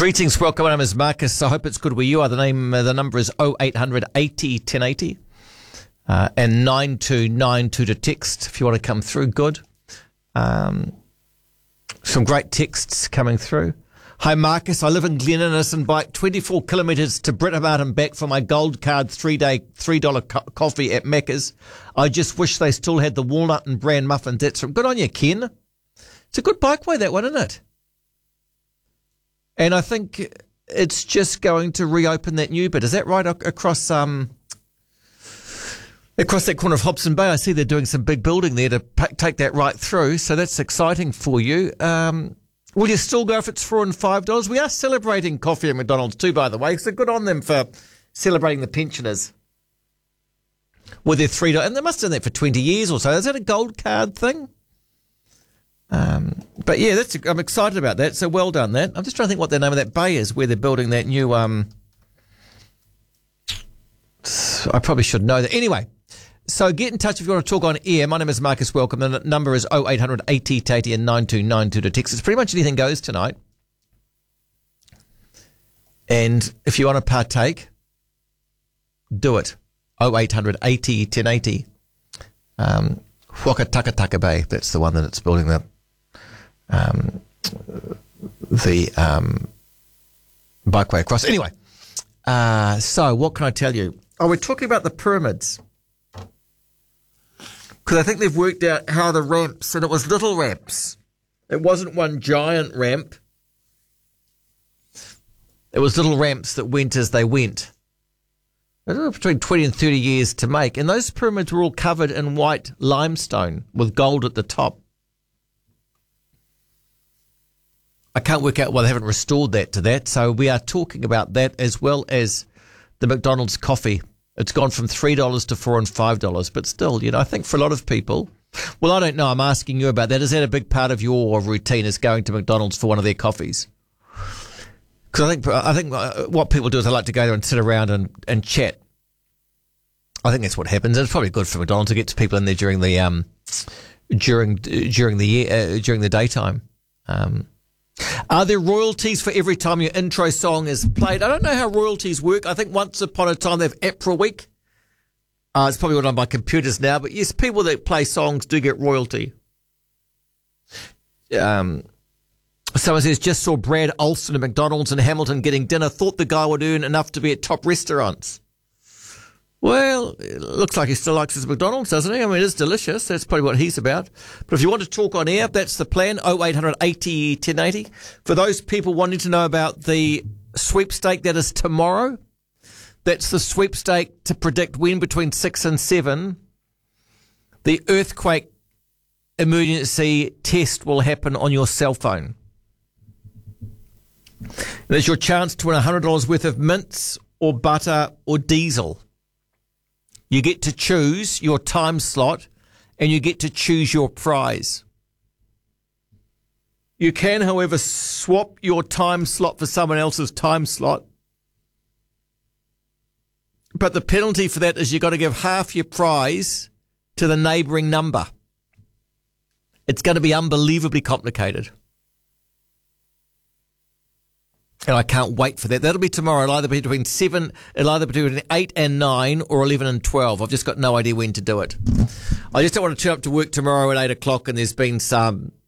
Greetings, welcome. My name is Marcus. I hope it's good where you are. The number is 0800 80 1080 and 9292 to text if you want to come through. Good. Some great texts coming through. Hi, Marcus. I live in Glen Innes and bike 24 kilometres to Britomart and back for my gold card $3 coffee at Macca's. I just wish they still had the walnut and bran muffins. That's good on you, Ken. It's a good bikeway, that one, isn't it? And I think it's just going to reopen that new bit. Is that right? Across that corner of Hobson Bay, I see they're doing some big building there to take that right through. So that's exciting for you. Will you still go if it's $4 and $5? We are celebrating coffee at McDonald's too, by the way. So good on them for celebrating the pensioners with their $3. And they must have done that for 20 years or so. Is that a gold card thing? But yeah, I'm excited about that. So well done that. I'm just trying to think what the name of that bay is where they're building that new. I probably should know that. Anyway, so get in touch if you want to talk on air. My name is Marcus. Welcome. The number is 0800 80 80 and 9292 to text. It's pretty much anything goes tonight. And if you want to partake, do it. 0800 80 1080. Whakatakataka Bay. That's the one that it's building the bikeway across. Anyway, so what can I tell you? Oh, we're talking about the pyramids. Because I think they've worked out how the ramps, and it was little ramps. It wasn't one giant ramp. It was little ramps that went as they went. I don't know, between 20 and 30 years to make. And those pyramids were all covered in white limestone with gold at the top. I can't work out why they haven't restored that to that. So we are talking about that as well as the McDonald's coffee. It's gone from $3 to $4 and $5. But still, I think for a lot of people, well, I don't know. I'm asking you about that. Is that a big part of your routine is going to McDonald's for one of their coffees? Because I think what people do is they like to go there and sit around and chat. I think that's what happens. It's probably good for McDonald's to get people in there during the daytime. Are there royalties for every time your intro song is played? I don't know how royalties work. I think once upon a time they have APRA Week. It's probably all done by computers now, but yes, people that play songs do get royalty. Someone says, just saw Brad Olsen at McDonald's in Hamilton getting dinner. Thought the guy would earn enough to be at top restaurants. Well, it looks like he still likes his McDonald's, doesn't he? I mean, it is delicious. That's probably what he's about. But if you want to talk on air, that's the plan, 0800 80 1080. For those people wanting to know about the sweepstake that is tomorrow, that's the sweepstake to predict when between 6 and 7 the earthquake emergency test will happen on your cell phone. There's your chance to win $100 worth of mints or butter or diesel. You get to choose your time slot and you get to choose your prize. You can, however, swap your time slot for someone else's time slot. But the penalty for that is you've got to give half your prize to the neighbouring number. It's going to be unbelievably complicated. And I can't wait for that. That'll be tomorrow. It'll either be between 8 and 9 or 11 and 12. I've just got no idea when to do it. I just don't want to turn up to work tomorrow at 8 o'clock and there's been some